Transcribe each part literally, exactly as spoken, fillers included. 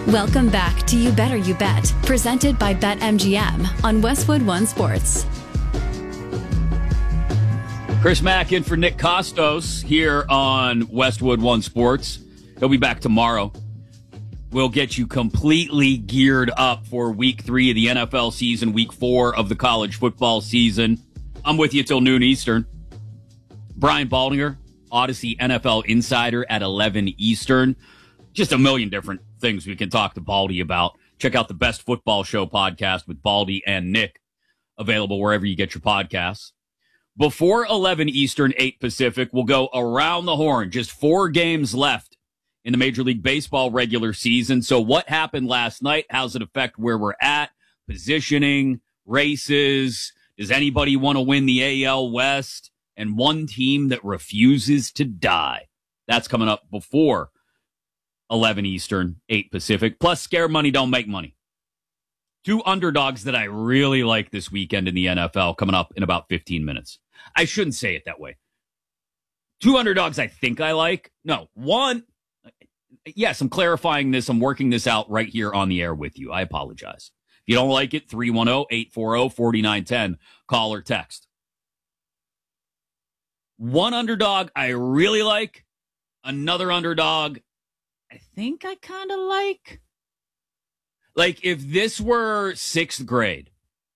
Welcome back to You Better You Bet, presented by BetMGM on Westwood One Sports. Chris Mack in for Nick Costos here on Westwood One Sports. He'll be back tomorrow. We'll get you completely geared up for week three of the N F L season, week four of the college football season. I'm with you till noon Eastern. Brian Baldinger, Odyssey N F L Insider at eleven Eastern. Just a million different things we can talk to Baldy about. Check out the Best Football Show podcast with Baldy and Nick, available wherever you get your podcasts. Before eleven Eastern, eight Pacific, we'll go around the horn. Just four games left in the Major League Baseball regular season. So what happened last night? How's it affect where we're at? Positioning, races. Does anybody want to win the A L West? And one team that refuses to die. That's coming up before eleven Eastern, eight Pacific. Plus, scare money don't make money. Two underdogs that I really like this weekend in the N F L coming up in about fifteen minutes. I shouldn't say it that way. Two underdogs I think I like. No, one. Yes, I'm clarifying this. I'm working this out right here on the air with you. I apologize. If you don't like it, three one zero, eight four zero, four nine one zero. Call or text. One underdog I really like. Another underdog I think I kind of like. Like, if this were sixth grade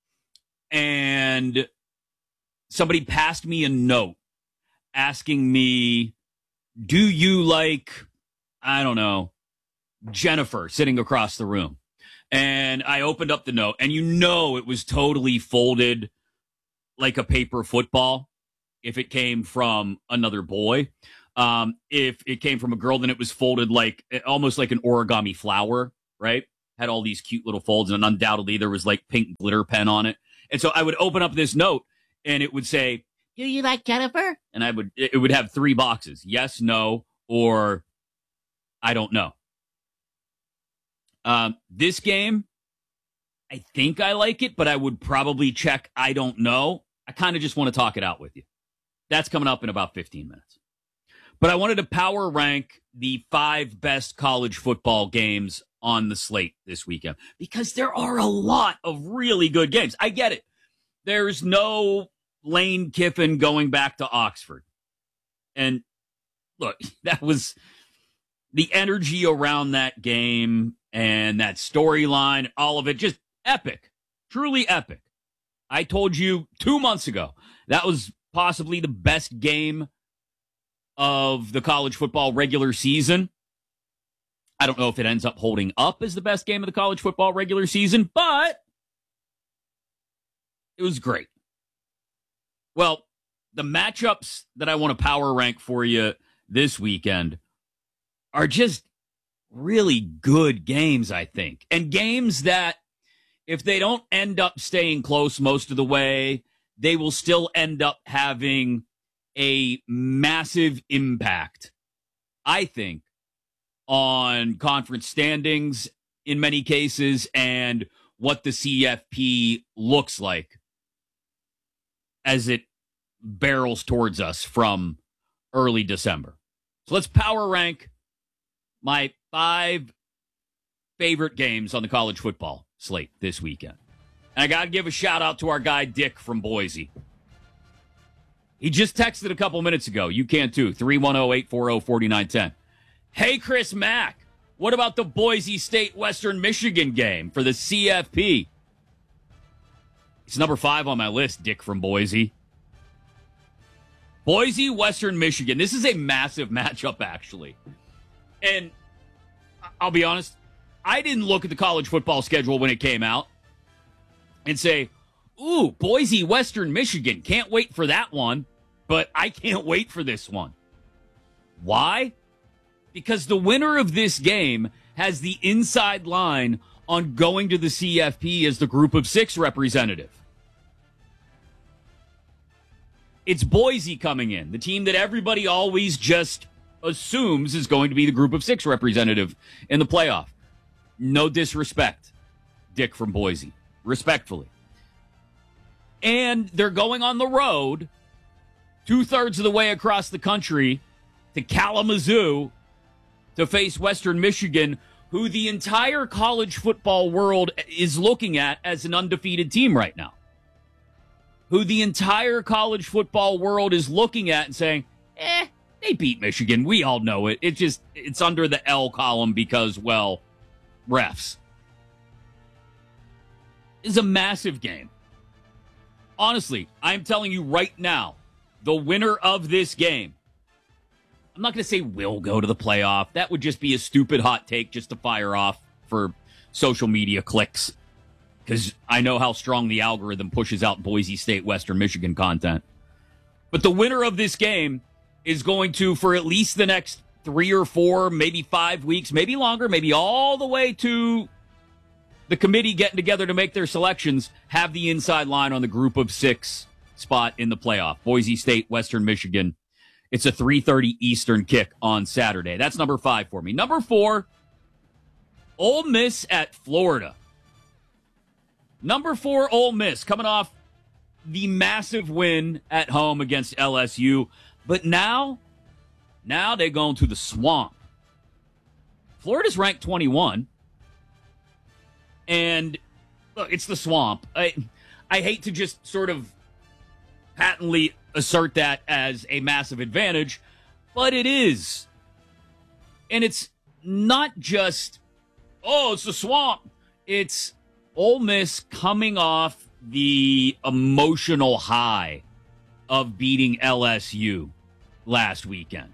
and somebody passed me a note asking me, do you like, I don't know, Jennifer sitting across the room? And I opened up the note, and you know it was totally folded like a paper football if it came from another boy. Um, if it came from a girl, then it was folded like almost like an origami flower, right? Had all these cute little folds, and undoubtedly there was like pink glitter pen on it. And so I would open up this note, and it would say, do you like Jennifer? And I would, it would have three boxes: yes, no, or I don't know. Um, this game, I think I like it, but I would probably check I don't know. I kind of just want to talk it out with you. That's coming up in about fifteen minutes. But I wanted to power rank the five best college football games on the slate this weekend because there are a lot of really good games. I get it. There's no Lane Kiffin going back to Oxford. And look, that was the energy around that game and that storyline, all of it, just epic, truly epic. I told you two months ago that was possibly the best game of the college football regular season. I don't know if it ends up holding up as the best game of the college football regular season, but it was great. Well, the matchups that I want to power rank for you this weekend are just really good games, I think. And games that, if they don't end up staying close most of the way, they will still end up having a massive impact, I think, on conference standings in many cases and what the C F P looks like as it barrels towards us from early December. So let's power rank my five favorite games on the college football slate this weekend. And I got to give a shout out to our guy Dick from Boise. He just texted a couple minutes ago. You can too. three one zero, eight four zero, four nine one zero. Hey, Chris Mack, what about the Boise State Western Michigan game for the C F P? It's number five on my list, Dick from Boise. Boise, Western Michigan. This is a massive matchup, actually. And I'll be honest, I didn't look at the college football schedule when it came out and say, ooh, Boise, Western Michigan. Can't wait for that one, but I can't wait for this one. Why? Because the winner of this game has the inside line on going to the C F P as the group of six representative. It's Boise coming in, the team that everybody always just assumes is going to be the group of six representative in the playoff. No disrespect, Dick from Boise. Respectfully. And they're going on the road two-thirds of the way across the country to Kalamazoo to face Western Michigan, who the entire college football world is looking at as an undefeated team right now. Who the entire college football world is looking at and saying, eh, they beat Michigan. We all know it. It just, it's under the L column because, well, refs. It's a massive game. Honestly, I'm telling you right now, the winner of this game, I'm not going to say will go to the playoff. That would just be a stupid hot take just to fire off for social media clicks. Because I know how strong the algorithm pushes out Boise State, Western Michigan content. But the winner of this game is going to, for at least the next three or four, maybe five weeks, maybe longer, maybe all the way to the committee getting together to make their selections, have the inside line on the group of six spot in the playoff. Boise State, Western Michigan. It's a three thirty Eastern kick on Saturday. That's number five for me. Number four, Ole Miss at Florida. Number four, Ole Miss, coming off the massive win at home against L S U. But now, now they're going to the swamp. Florida's ranked twenty-one. And look, it's the swamp. I, I hate to just sort of patently assert that as a massive advantage, but it is. And it's not just, oh, it's the swamp. It's Ole Miss coming off the emotional high of beating L S U last weekend.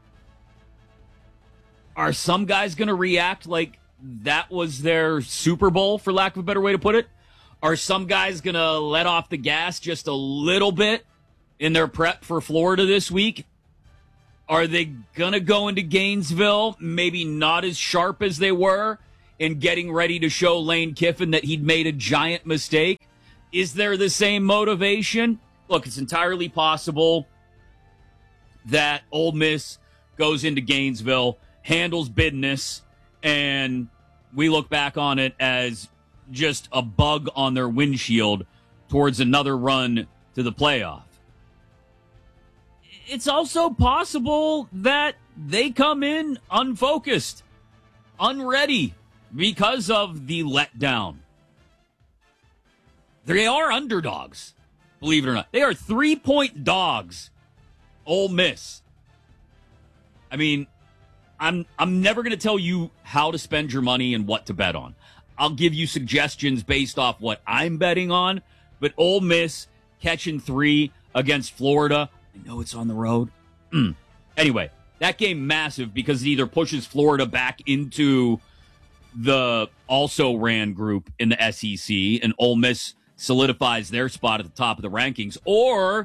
Are some guys going to react like that was their Super Bowl, for lack of a better way to put it? Are some guys going to let off the gas just a little bit in their prep for Florida this week? Are they going to go into Gainesville maybe not as sharp as they were and getting ready to show Lane Kiffin that he'd made a giant mistake? Is there the same motivation? Look, it's entirely possible that Ole Miss goes into Gainesville, handles business, and we look back on it as just a bug on their windshield towards another run to the playoff. It's also possible that they come in unfocused, unready because of the letdown. They are underdogs, believe it or not. They are three-point dogs, Ole Miss. I mean, I'm I'm never going to tell you how to spend your money and what to bet on. I'll give you suggestions based off what I'm betting on, but Ole Miss catching three against Florida, I know it's on the road. Mm. Anyway, that game massive because it either pushes Florida back into the also-ran group in the S E C, and Ole Miss solidifies their spot at the top of the rankings, or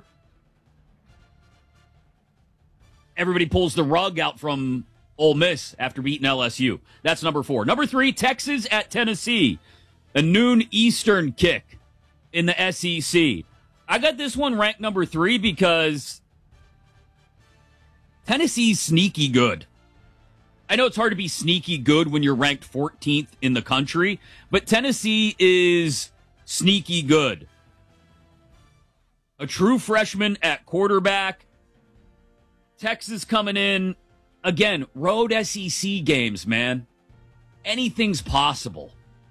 everybody pulls the rug out from Ole Miss after beating L S U. That's number four. Number three, Texas at Tennessee. A noon Eastern kick in the S E C. I got this one ranked number three because Tennessee's sneaky good. I know it's hard to be sneaky good when you're ranked fourteenth in the country, but Tennessee is sneaky good. A true freshman at quarterback. Texas coming in. Again, road S E C games, man. Anything's possible.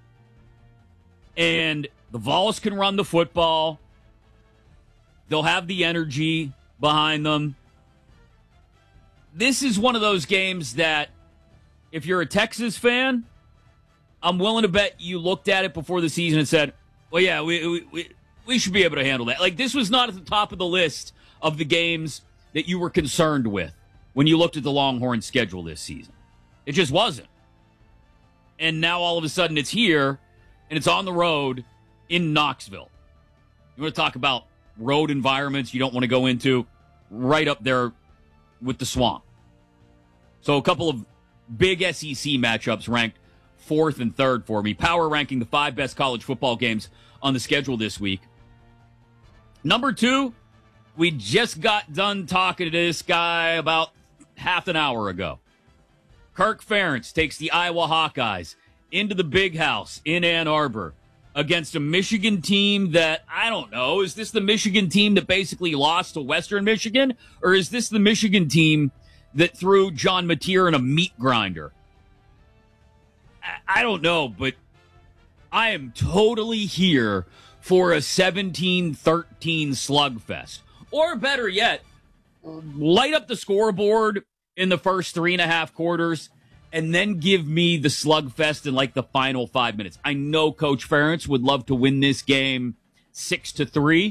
And the Vols can run the football. They'll have the energy behind them. This is one of those games that, if you're a Texas fan, I'm willing to bet you looked at it before the season and said, well, yeah, we, we, we, we should be able to handle that. Like, this was not at the top of the list of the games that you were concerned with when you looked at the Longhorn schedule this season. It just wasn't. And now all of a sudden it's here, and it's on the road in Knoxville. You want to talk about road environments you don't want to go into? Right up there with the swamp. So a couple of big S E C matchups ranked fourth and third for me. Power ranking the five best college football games on the schedule this week. Number two, we just got done talking to this guy about half an hour ago. Kirk Ferentz takes the Iowa Hawkeyes into the Big House in Ann Arbor against a Michigan team that, I don't know, is this the Michigan team that basically lost to Western Michigan? Or is this the Michigan team that threw John Mateer in a meat grinder? I don't know, but I am totally here for a seventeen thirteen slugfest. Or better yet, light up the scoreboard in the first three and a half quarters and then give me the slugfest in like the final five minutes. I know Coach Ferentz would love to win this game six to three.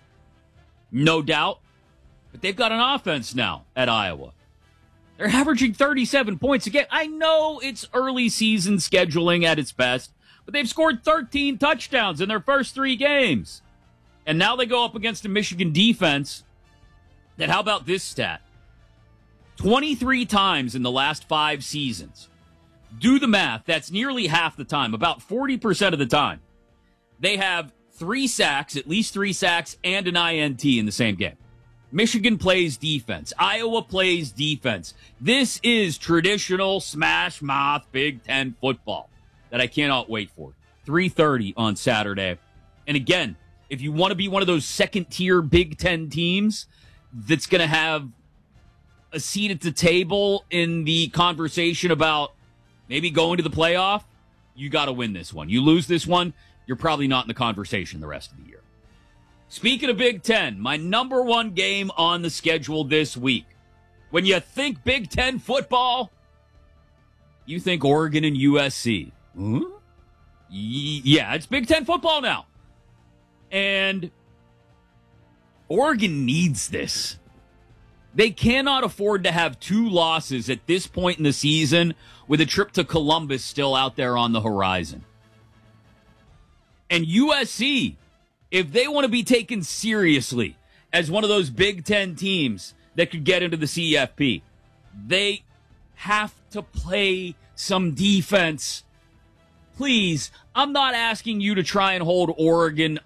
No doubt. But they've got an offense now at Iowa. They're averaging thirty-seven points again. I know it's early season scheduling at its best, but they've scored thirteen touchdowns in their first three games. And now they go up against a Michigan defense that, how about this stat? twenty-three times in the last five seasons. Do the math. That's nearly half the time, about forty percent of the time. They have three sacks, at least three sacks, and an I N T in the same game. Michigan plays defense. Iowa plays defense. This is traditional smash mouth Big Ten football that I cannot wait for. three thirty on Saturday. And again, if you want to be one of those second-tier Big Ten teams that's going to have a seat at the table in the conversation about maybe going to the playoff, you got to win this one. You lose this one, you're probably not in the conversation the rest of the year. Speaking of Big Ten, my number one game on the schedule this week. When you think Big Ten football, you think Oregon and U S C. Huh? Yeah, it's Big Ten football now. And Oregon needs this. They cannot afford to have two losses at this point in the season with a trip to Columbus still out there on the horizon. And U S C, if they want to be taken seriously as one of those Big Ten teams that could get into the C F P, they have to play some defense. Please, I'm not asking you to try and hold Oregon